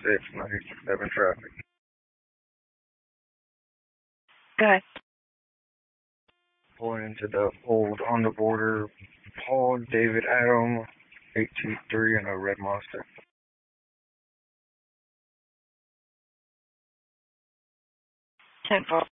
97 traffic. Go ahead. Pulling into the old on the border Paul David Adam 823 in a red Monster. 10-4.